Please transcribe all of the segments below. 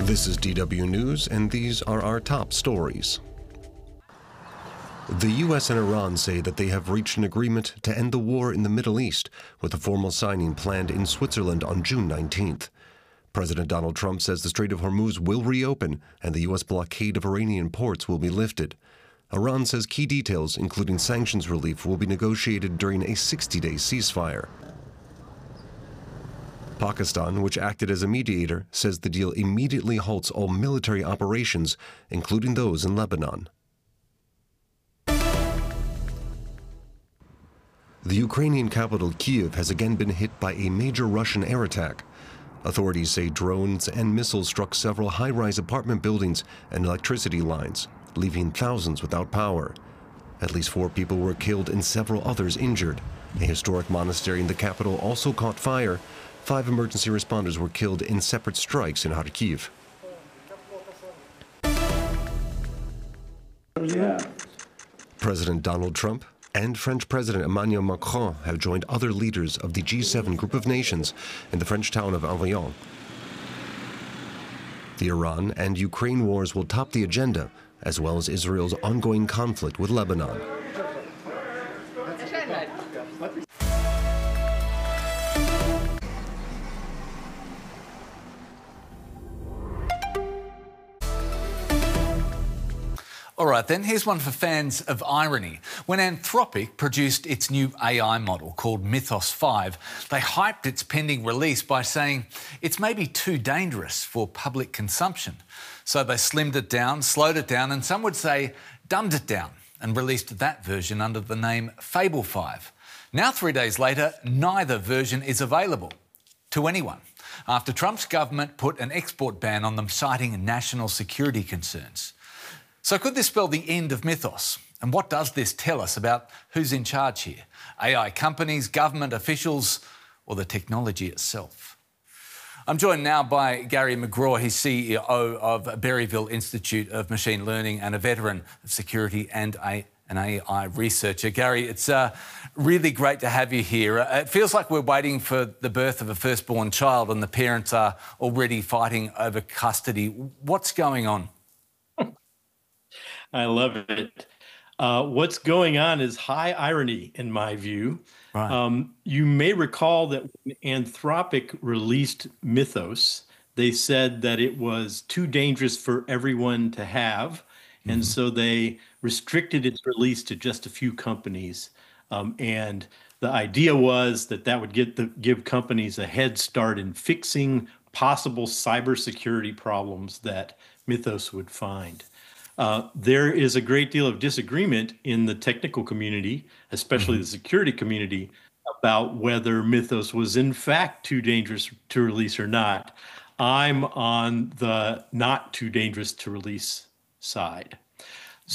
This is DW News, and these are our top stories. The U.S. and Iran say that they have reached an agreement to end the war in the Middle East, with a formal signing planned in Switzerland on June 19th. President Donald Trump says the Strait of Hormuz will reopen and the U.S. blockade of Iranian ports will be lifted. Iran says key details, including sanctions relief, will be negotiated during a 60-day ceasefire. Pakistan, which acted as a mediator, says the deal immediately halts all military operations, including those in Lebanon. The Ukrainian capital, Kyiv, has again been hit by a major Russian air attack. Authorities say drones and missiles struck several high-rise apartment buildings and electricity lines, leaving thousands without power. At least 4 people were killed and several others injured. A historic monastery in the capital also caught fire. 5 emergency responders were killed in separate strikes in Kharkiv. President Donald Trump and French President Emmanuel Macron have joined other leaders of the G7 group of nations in the French town of Avignon. The Iran and Ukraine wars will top the agenda, as well as Israel's ongoing conflict with Lebanon. All right, then, here's one for fans of irony. When Anthropic produced its new AI model called Mythos 5, they hyped its pending release by saying it's maybe too dangerous for public consumption. So they slimmed it down, slowed it down, and some would say dumbed it down, and released that version under the name Fable 5. Now, 3 days later, neither version is available to anyone, after Trump's government put an export ban on them, citing national security concerns. So could this spell the end of Mythos? And what does this tell us about who's in charge here? AI companies, government officials, or the technology itself? I'm joined now by Gary McGraw. He's CEO of Berryville Institute of Machine Learning and a veteran of security and an AI researcher. Gary, it's really great to have you here. It feels like we're waiting for the birth of a firstborn child and the parents are already fighting over custody. What's going on? I love it. What's going on is high irony, in my view. Right. You may recall that when Anthropic released Mythos, they said that it was too dangerous for everyone to have. And so they restricted its release to just a few companies. And the idea was that that would give companies a head start in fixing possible cybersecurity problems that Mythos would find. There is a great deal of disagreement in the technical community, especially the security community, about whether Mythos was in fact too dangerous to release or not. I'm on the not too dangerous to release side. Right.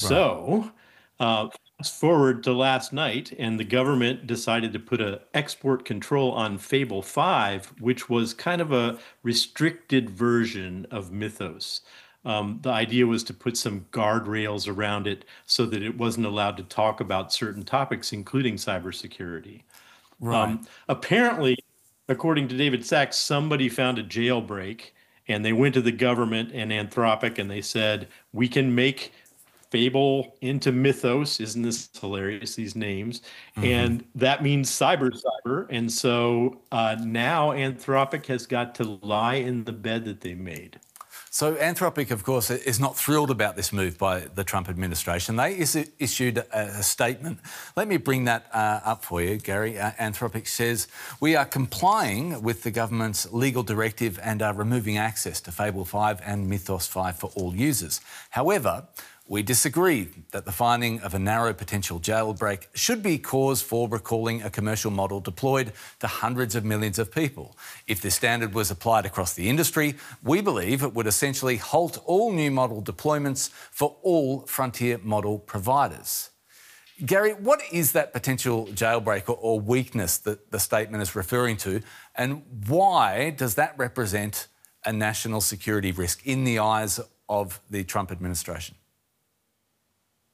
So fast forward to last night, and the government decided to put an export control on Fable 5, which was kind of a restricted version of Mythos. The idea was to put some guardrails around it so that it wasn't allowed to talk about certain topics, including cybersecurity. Right. Apparently, according to David Sachs, somebody found a jailbreak, and they went to the government and Anthropic, and they said, we can make Fable into Mythos. Isn't this hilarious, these names? And that means cyber. And so now Anthropic has got to lie in the bed that they made. So Anthropic, of course, is not thrilled about this move by the Trump administration. They issued a statement. Let me bring that up for you, Gary. Anthropic says, we are complying with the government's legal directive and are removing access to Fable 5 and Mythos 5 for all users. However, we disagree that the finding of a narrow potential jailbreak should be cause for recalling a commercial model deployed to hundreds of millions of people. If this standard was applied across the industry, we believe it would essentially halt all new model deployments for all frontier model providers. Gary, what is that potential jailbreak or weakness that the statement is referring to, and why does that represent a national security risk in the eyes of the Trump administration?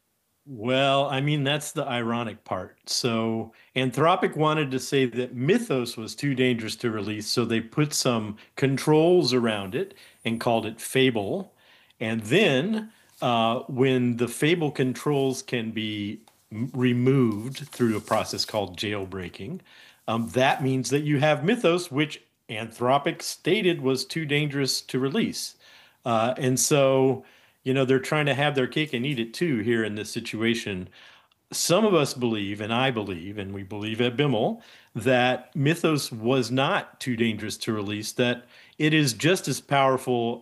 Well, I mean, that's the ironic part. So Anthropic wanted to say that Mythos was too dangerous to release, so they put some controls around it and called it Fable. And then when the Fable controls can be removed through a process called jailbreaking, that means that you have Mythos, which Anthropic stated was too dangerous to release. And so, they're trying to have their cake and eat it too here in this situation. Some of us believe, and I believe, and we believe at Bimmel, that Mythos was not too dangerous to release, that it is just as powerful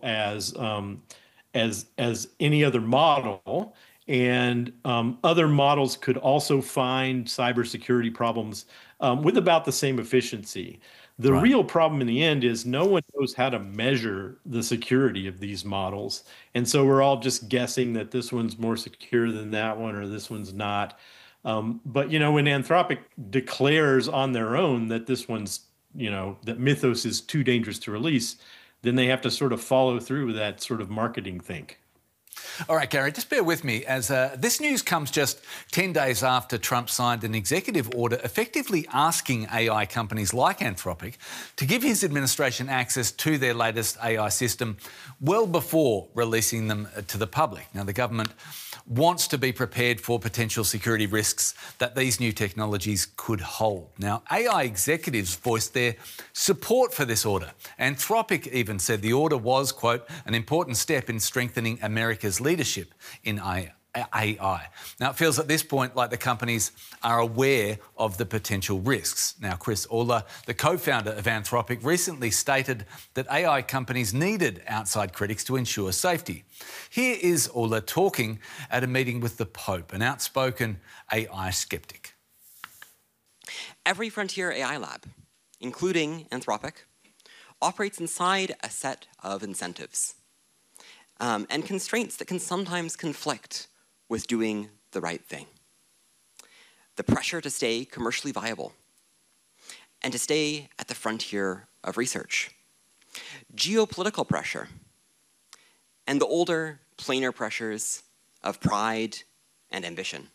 as any other model. And other models could also find cybersecurity problems with about the same efficiency. The Right. real problem in the end is no one knows how to measure the security of these models. And so we're all just guessing that this one's more secure than that one or this one's not. But, when Anthropic declares on their own that this one's, that Mythos is too dangerous to release, then they have to sort of follow through with that sort of marketing think. All right, Gary, just bear with me as this news comes just 10 days after Trump signed an executive order effectively asking AI companies like Anthropic to give his administration access to their latest AI system well before releasing them to the public. Now, the government wants to be prepared for potential security risks that these new technologies could hold. Now, AI executives voiced their support for this order. Anthropic even said the order was, quote, an important step in strengthening America's leadership in AI. Now, it feels at this point like the companies are aware of the potential risks. Now, Chris Ulla, the co-founder of Anthropic, recently stated that AI companies needed outside critics to ensure safety. Here is Ulla talking at a meeting with the Pope, an outspoken AI skeptic. Every frontier AI lab, including Anthropic, operates inside a set of incentives and constraints that can sometimes conflict with doing the right thing. The pressure to stay commercially viable and to stay at the frontier of research. Geopolitical pressure and the older, plainer pressures of pride and ambition.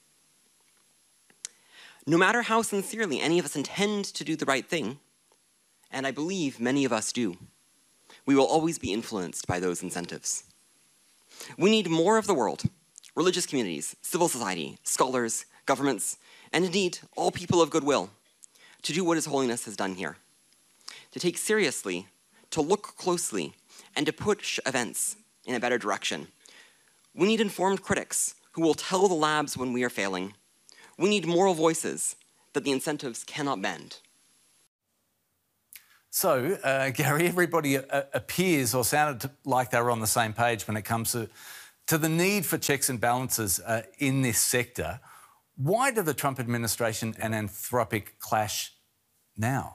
No matter how sincerely any of us intend to do the right thing, and I believe many of us do, we will always be influenced by those incentives. We need more of the world, religious communities, civil society, scholars, governments, and indeed all people of goodwill, to do what His Holiness has done here. To take seriously, to look closely, and to push events in a better direction. We need informed critics who will tell the labs when we are failing. We need moral voices that the incentives cannot bend. So, Gary, everybody appears or sounded like they were on the same page when it comes to the need for checks and balances in this sector. Why do the Trump administration and Anthropic clash now?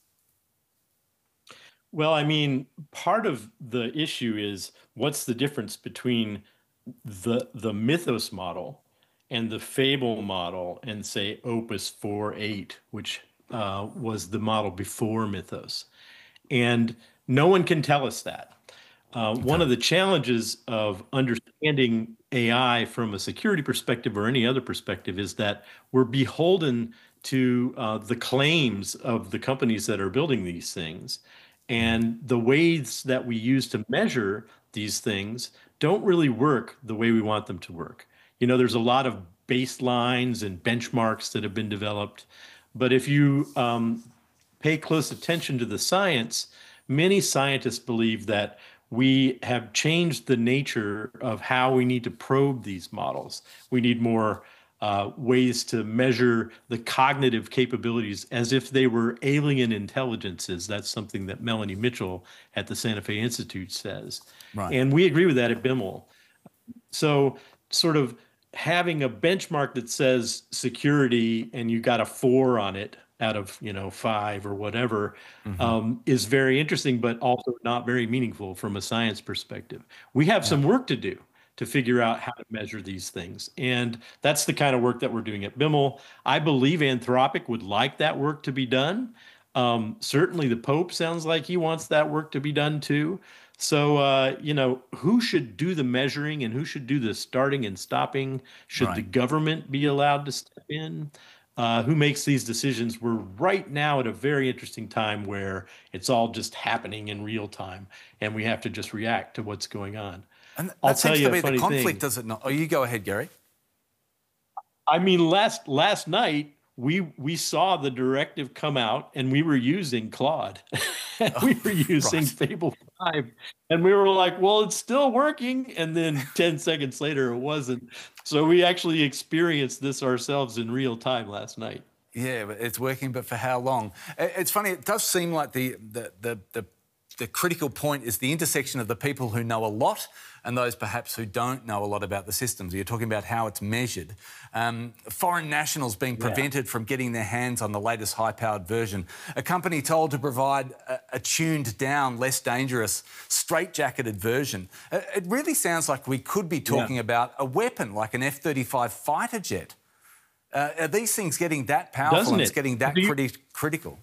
Well, I mean, part of the issue is what's the difference between the Mythos model and the Fable model and, say, Opus 4.8, which was the model before Mythos. And no one can tell us that. One of the challenges of understanding AI from a security perspective or any other perspective is that we're beholden to the claims of the companies that are building these things. And the ways that we use to measure these things don't really work the way we want them to work. There's a lot of baselines and benchmarks that have been developed. But if you pay close attention to the science, many scientists believe that we have changed the nature of how we need to probe these models. We need more ways to measure the cognitive capabilities as if they were alien intelligences. That's something that Melanie Mitchell at the Santa Fe Institute says. Right. And we agree with that at Bimmel. So sort of having a benchmark that says security and you got a 4 on it out of 5 or whatever is very interesting, but also not very meaningful from a science perspective. We have some work to do to figure out how to measure these things. And that's the kind of work that we're doing at Bimmel. I believe Anthropic would like that work to be done. Certainly, the Pope sounds like he wants that work to be done too. So, who should do the measuring and who should do the starting and stopping? Should the Right. government be allowed to step in? Who makes these decisions? We're right now at a very interesting time where it's all just happening in real time, and we have to just react to what's going on. And I'll that tell seems you to a be the funny conflict, thing. does it not? Oh, you go ahead, Gary. I mean, last night we saw the directive come out, and we were using Claude, and we were using Right. Fable 5, and we were like, "Well, it's still working," and then 10 seconds later, it wasn't. So we actually experienced this ourselves in real time last night. Yeah, but it's working, but for how long? It's funny. It does seem like the critical point is the intersection of the people who know a lot and those perhaps who don't know a lot about the systems. You're talking about how it's measured. Foreign nationals being prevented from getting their hands on the latest high-powered version. A company told to provide a tuned down, less dangerous, straight-jacketed version. It really sounds like we could be talking about a weapon like an F-35 fighter jet. Are these things getting that powerful Doesn't and it's it? getting that critical?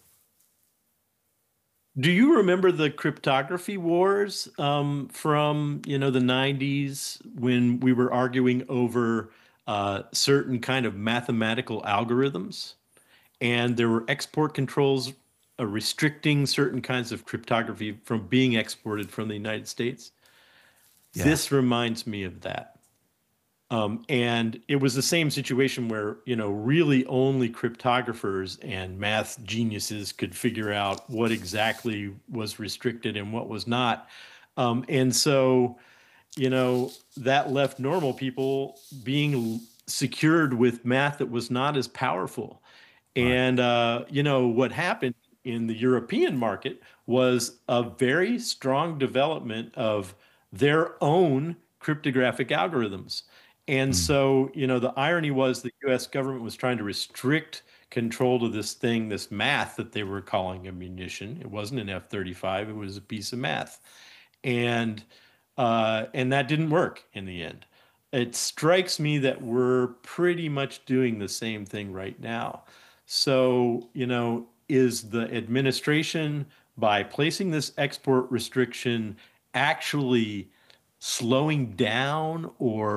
Do you remember the cryptography wars from the 90s when we were arguing over certain kind of mathematical algorithms, and there were export controls restricting certain kinds of cryptography from being exported from the United States? Yeah. This reminds me of that. And it was the same situation where, really only cryptographers and math geniuses could figure out what exactly was restricted and what was not. And so, that left normal people being secured with math that was not as powerful. And, what happened in the European market was a very strong development of their own cryptographic algorithms. And so, the irony was the US government was trying to restrict control to this thing, this math that they were calling a munition. It wasn't an F-35, it was a piece of math. And that didn't work in the end. It strikes me that we're pretty much doing the same thing right now. So, is the administration, by placing this export restriction, actually slowing down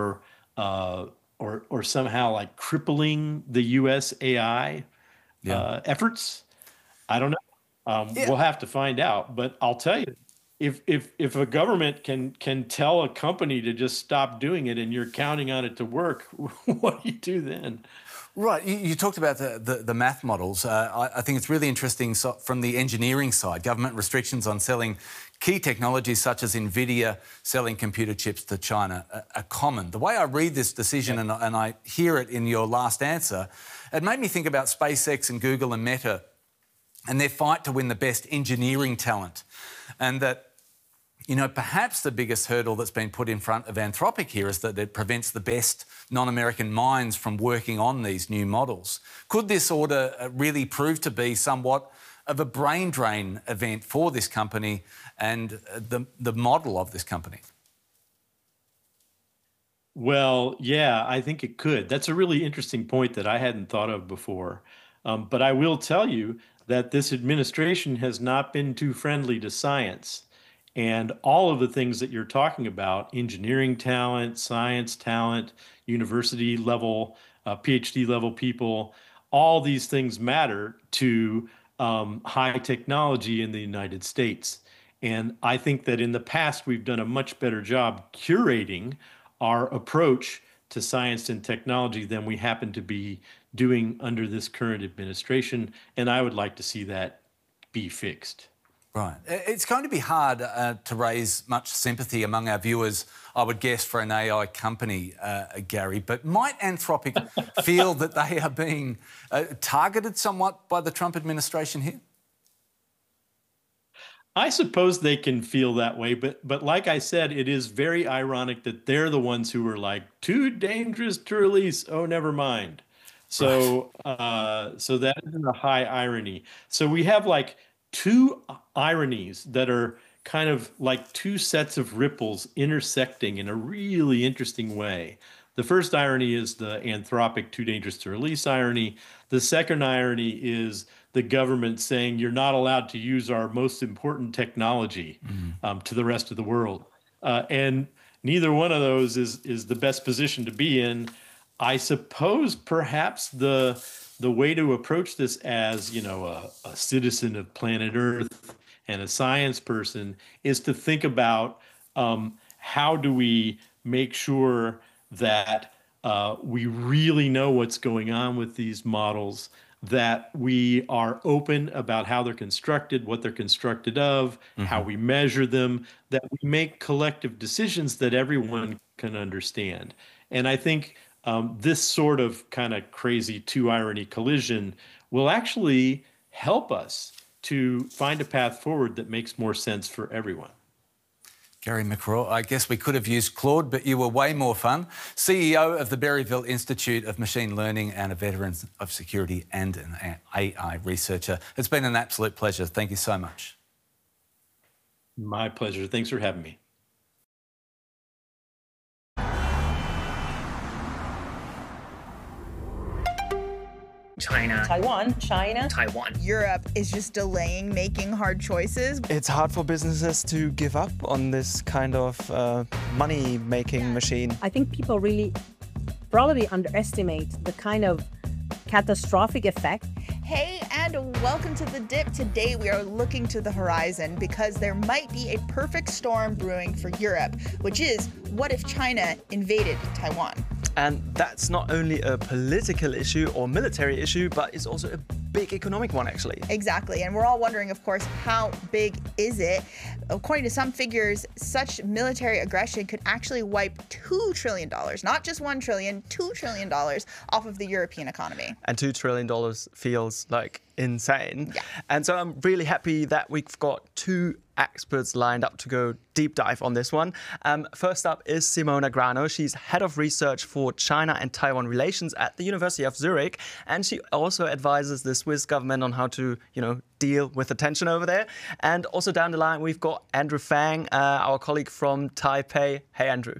or somehow like crippling the U.S. AI Yeah. efforts? I don't know. We'll have to find out. But I'll tell you, if a government can tell a company to just stop doing it and you're counting on it to work, what do you do then? Right, you talked about the math models. I think it's really interesting from the engineering side. Government restrictions on selling key technologies such as NVIDIA selling computer chips to China are common. The way I read this decision and I hear it in your last answer, it made me think about SpaceX and Google and Meta and their fight to win the best engineering talent. And that, perhaps the biggest hurdle that's been put in front of Anthropic here is that it prevents the best non-American minds from working on these new models. Could this order really prove to be somewhat of a brain drain event for this company and the model of this company? Well, yeah, I think it could. That's a really interesting point that I hadn't thought of before. But I will tell you that this administration has not been too friendly to science. And all of the things that you're talking about, engineering talent, science talent, university level, PhD level people, all these things matter to high technology in the United States. And I think that in the past, we've done a much better job curating our approach to science and technology than we happen to be doing under this current administration. And I would like to see that be fixed. Right. It's going to be hard to raise much sympathy among our viewers, I would guess, for an AI company, Gary. But might Anthropic feel that they are being targeted somewhat by the Trump administration here? I suppose they can feel that way, but like I said, it is very ironic that they're the ones who were like, too dangerous to release. Oh, never mind. So, so that is a high irony. So we have like two ironies that are kind of like two sets of ripples intersecting in a really interesting way. The first irony is the Anthropic too dangerous to release irony. The second irony is the government saying you're not allowed to use our most important technology to the rest of the world. And neither one of those is the best position to be in. I suppose perhaps the way to approach this as, a citizen of planet Earth and a science person is to think about how do we make sure that we really know what's going on with these models, that we are open about how they're constructed, what they're constructed of, how we measure them, that we make collective decisions that everyone can understand. And I think this sort of kind of crazy two-irony collision will actually help us to find a path forward that makes more sense for everyone. Gary McRae, I guess we could have used Claude, but you were way more fun. CEO of the Berryville Institute of Machine Learning and a veteran of security and an AI researcher. It's been an absolute pleasure. Thank you so much. My pleasure. Thanks for having me. China, Taiwan, China, Taiwan. Europe is just delaying making hard choices. It's hard for businesses to give up on this kind of money-making machine. I think people really probably underestimate the kind of catastrophic effect. Hey, and welcome to The Dip. Today we are looking to the horizon because there might be a perfect storm brewing for Europe, which is, what if China invaded Taiwan? And that's not only a political issue or military issue, but it's also a big economic one, actually. Exactly, and we're all wondering, of course, how big is it? According to some figures, such military aggression could actually wipe $2 trillion, not just $1 trillion, $2 trillion off of the European economy. And $2 trillion feels like insane. Yeah. And so I'm really happy that we've got two experts lined up to go deep dive on this one. First up is Simona Grano. She's head of research for China and Taiwan relations at the University of Zurich. And she also advises the Swiss government on how to, deal with the tension over there. And also down the line, we've got Andrew Fang, our colleague from Taipei. Hey, Andrew.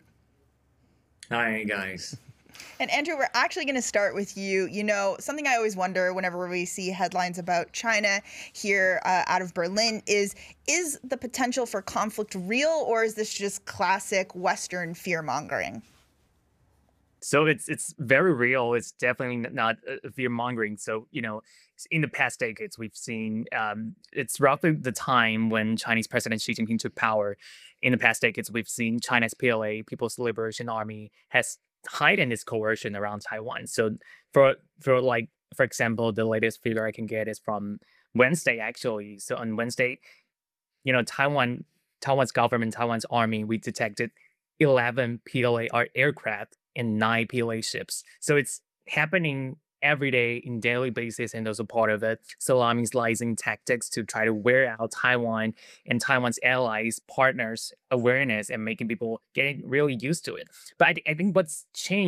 Hi, guys. And Andrew, we're actually going to start with you. Something I always wonder whenever we see headlines about China here out of Berlin is the potential for conflict real, or is this just classic Western fear-mongering? So it's very real. It's definitely not fear-mongering. So, in the past decades, we've seen it's roughly the time when Chinese President Xi Jinping took power. In the past decades, we've seen China's PLA, People's Liberation Army, has heightened its coercion around Taiwan. So for example, the latest figure I can get is from Wednesday, actually. So on Wednesday, Taiwan's government, Taiwan's army, we detected 11 PLA aircraft and 9 PLA ships. So it's happening every day in daily basis, and those are part of it. Salami slicing tactics to try to wear out Taiwan and Taiwan's allies, partners' awareness and making people getting really used to it. But I think what's changed